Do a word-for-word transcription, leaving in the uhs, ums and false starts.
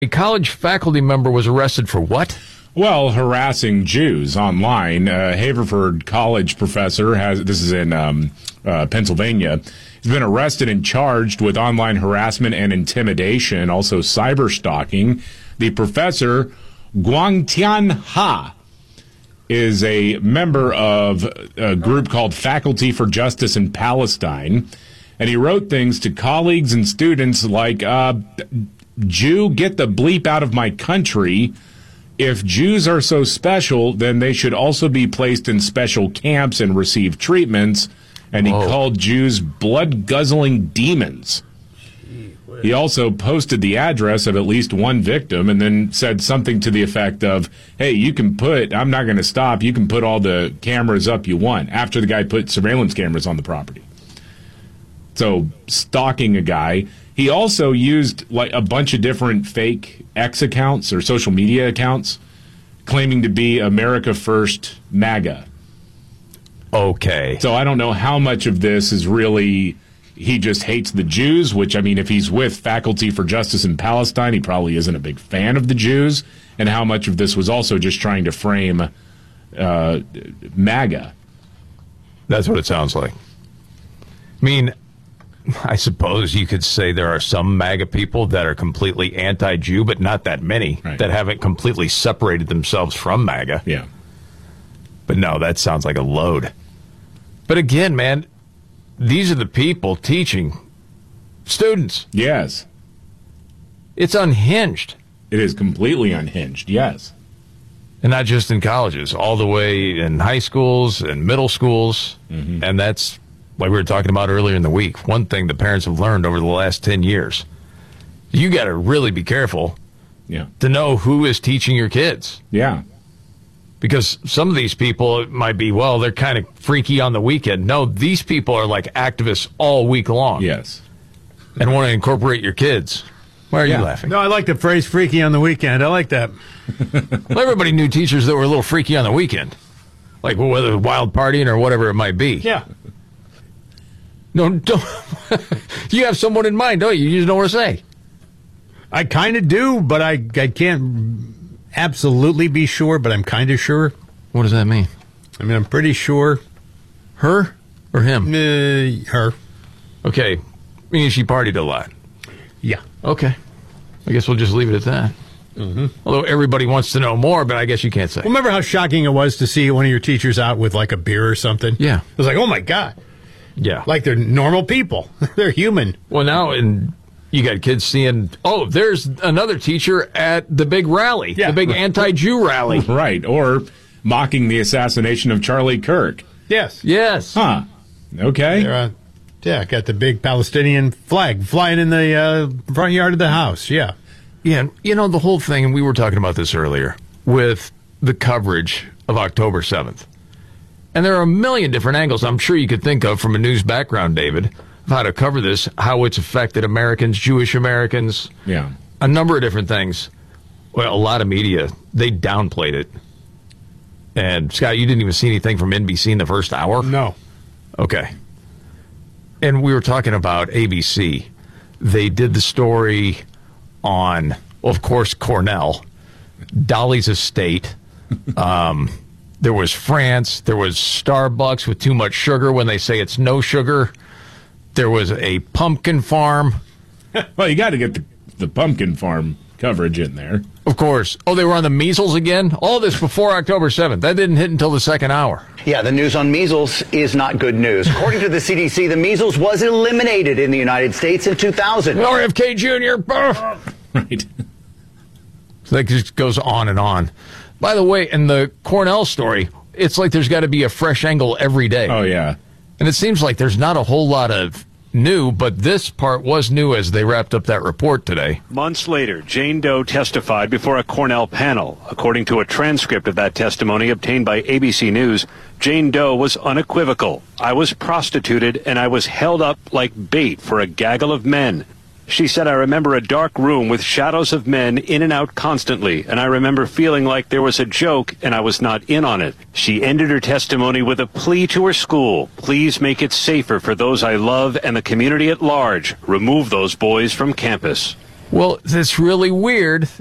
A college faculty member was arrested for what? Well, harassing Jews online. A Haverford College professor has, this is in um, uh, Pennsylvania, has been arrested and charged with online harassment and intimidation, also cyber stalking. The professor, Guangtian Ha, is a member of a group called Faculty for Justice in Palestine, and he wrote things to colleagues and students like, uh, Jew, get the bleep out of my country. If Jews are so special, then they should also be placed in special camps and receive treatments. And he Whoa. called Jews blood-guzzling demons. He also posted the address of at least one victim and then said something to the effect of, hey, you can put, I'm not going to stop, you can put all the cameras up you want, after the guy put surveillance cameras on the property. So, stalking a guy. He also used like a bunch of different fake X accounts or social media accounts claiming to be America First MAGA. Okay. So I don't know how much of this is really he just hates the Jews, which, I mean, if he's with Faculty for Justice in Palestine, he probably isn't a big fan of the Jews, and how much of this was also just trying to frame uh, MAGA. That's what it sounds like. I mean, I suppose you could say there are some MAGA people that are completely anti-Jew, but not that many right. that haven't completely separated themselves from MAGA. Yeah. But no, that sounds like a load. But again, man, these are the people teaching students. Yes. It's unhinged. It is completely unhinged, yes. And not just in colleges, all the way in high schools and middle schools. Mm-hmm. And that's, like we were talking about earlier in the week, one thing the parents have learned over the last ten years. You got to really be careful yeah. to know who is teaching your kids. Yeah. Because some of these people, it might be, well, they're kind of freaky on the weekend. No, these people are like activists all week long. Yes. And want to incorporate your kids. Why are yeah. you laughing? No, I like the phrase freaky on the weekend. I like that. Well, everybody knew teachers that were a little freaky on the weekend. Like, well, whether wild partying or whatever it might be. Yeah. No, don't. You have someone in mind, don't you? You just don't want to say. I kind of do, but I, I can't absolutely be sure, but I'm kind of sure. What does that mean? I mean, I'm pretty sure. Her or him? Uh, her. Okay. I mean, she partied a lot. Yeah. Okay. I guess we'll just leave it at that. Mm-hmm. Although everybody wants to know more, but I guess you can't say. Well, remember how shocking it was to see one of your teachers out with like a beer or something? Yeah. It was like, oh, my God. Yeah. Like they're normal people. They're human. Well, now and you got kids seeing, oh, there's another teacher at the big rally, yeah, the big right. anti-Jew rally. Right. Or mocking the assassination of Charlie Kirk. Yes. Yes. Huh. Okay. They're, uh, yeah, got the big Palestinian flag flying in the uh, front yard of the house. Yeah. Yeah. And, you know, the whole thing, and we were talking about this earlier, with the coverage of October seventh. And there are a million different angles I'm sure you could think of from a news background, David, of how to cover this, how it's affected Americans, Jewish Americans, yeah, a number of different things. Well, a lot of media, they downplayed it. And, Scott, you didn't even see anything from N B C in the first hour? No. Okay. And we were talking about A B C. They did the story on, well, of course, Cornell, Dolly's estate. Um, there was France. There was Starbucks with too much sugar when they say it's no sugar. There was a pumpkin farm. Well, you got to get the, the pumpkin farm coverage in there. Of course. Oh, they were on the measles again? All this before October seventh. That didn't hit until the second hour. Yeah, the news on measles is not good news. According to the C D C, the measles was eliminated in the United States in two thousand. R F K Junior Right. So that just goes on and on. By the way, in the Cornell story, it's like there's got to be a fresh angle every day. Oh, yeah. And it seems like there's not a whole lot of new, but this part was new as they wrapped up that report today. Months later, Jane Doe testified before a Cornell panel. According to a transcript of that testimony obtained by A B C News, Jane Doe was unequivocal. I was prostituted and I was held up like bait for a gaggle of men. She said, I remember a dark room with shadows of men in and out constantly, and I remember feeling like there was a joke and I was not in on it. She ended her testimony with a plea to her school. Please make it safer for those I love and the community at large. Remove those boys from campus. Well, that's really weird